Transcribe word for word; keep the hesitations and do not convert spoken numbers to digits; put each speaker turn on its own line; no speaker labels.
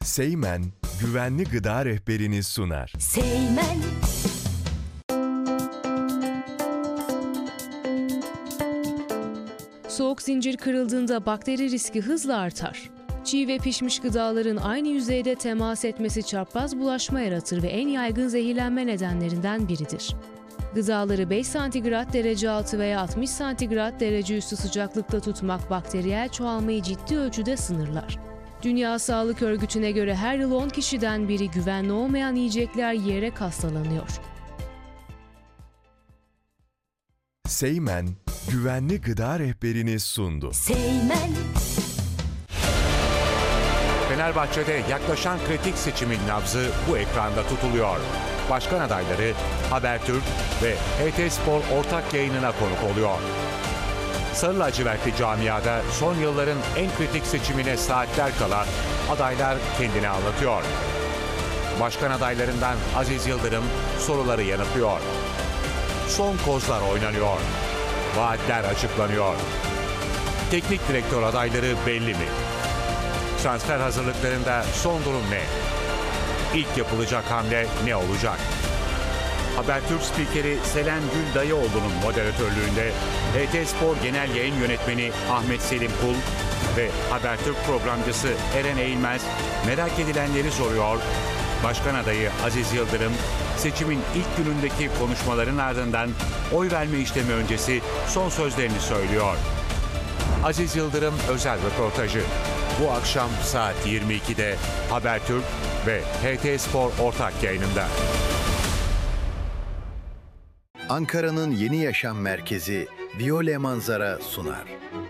Seymen, güvenli gıda rehberini sunar.
Seymen.
Soğuk zincir kırıldığında bakteri riski hızla artar. Çiğ ve pişmiş gıdaların aynı yüzeyde temas etmesi çapraz bulaşma yaratır ve en yaygın zehirlenme nedenlerinden biridir. Gıdaları beş santigrat derece altı veya altmış santigrat derece üstü sıcaklıkta tutmak bakteriyel çoğalmayı ciddi ölçüde sınırlar. Dünya Sağlık Örgütü'ne göre her yıl on kişiden biri güvenli olmayan yiyecekler yiyerek hastalanıyor.
Seymen, güvenli gıda rehberini sundu.
Seymen.
Fenerbahçe'de yaklaşan kritik seçimin nabzı bu ekranda tutuluyor. Başkan adayları Habertürk ve H T Spor ortak yayınına konuk oluyor. Sarı lacivertli camiada son yılların en kritik seçimine saatler kala adaylar kendini anlatıyor. Başkan adaylarından Aziz Yıldırım soruları yanıtlıyor. Son kozlar oynanıyor. Vaatler açıklanıyor. Teknik direktör adayları belli mi? Transfer hazırlıklarında son durum ne? İlk yapılacak hamle ne olacak? Habertürk spikeri Selen Gül Dayıoğlu'nun moderatörlüğünde H T Spor Genel Yayın Yönetmeni Ahmet Selim Kul ve Habertürk programcısı Eren Eğilmez merak edilenleri soruyor. Başkan adayı Aziz Yıldırım seçimin ilk günündeki konuşmaların ardından oy verme işlemi öncesi son sözlerini söylüyor. Aziz Yıldırım özel röportajı. Bu akşam saat yirmi ikide Habertürk ve H T Spor ortak yayınında.
Ankara'nın yeni yaşam merkezi Viyole Manzara sunar.